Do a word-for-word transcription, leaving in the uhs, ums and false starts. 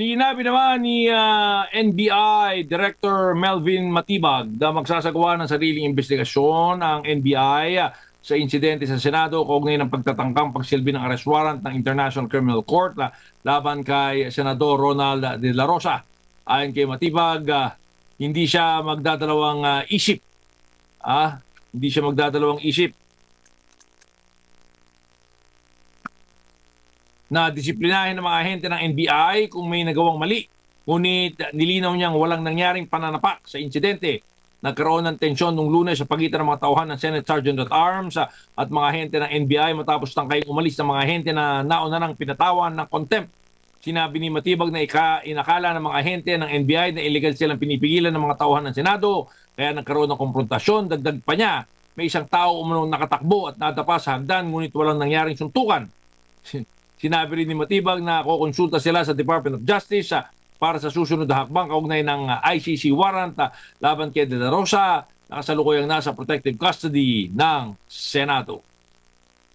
Sinabi naman ni ah, N B I Director Melvin Matibag na magsasagawa ng sariling investigasyon ang N B I ah, sa insidente sa Senado kaugnay ng pagtatangkang pagsilbi ng arrest warrant ng International Criminal Court na laban kay Senador Ronald De La Rosa. Ayon kay Matibag, ah, hindi siya magdadalawang ah, isip. Ah, hindi siya magdadalawang isip na disiplinahin ng mga ahente ng N B I kung may nagawang mali. Ngunit nilinaw niyang walang nangyaring pananapak sa insidente. Nagkaroon ng tensyon nung Lunes sa pagitan ng mga tauhan ng Senate Sergeant at Arms ah, at mga ahente ng N B I matapos tangkaying umalis ng mga ahente na nauna nang pinatawan ng contempt. Sinabi ni Matibag na ika, inakala ng mga ahente ng N B I na illegal silang pinipigilan ng mga tauhan ng Senado kaya nagkaroon ng konfrontasyon. Dagdag pa niya, may isang tao umunong nakatakbo at nadapa sa hagdan ngunit walang nangyaring suntukan. Sinabi rin ni Matibag na kukonsulta sila sa Department of Justice ah, para sa susunod na hakbang kaugnay ng ah, I C C warrant ah, laban kay De La Rosa na kasalukuyang nasa protective custody ng Senado.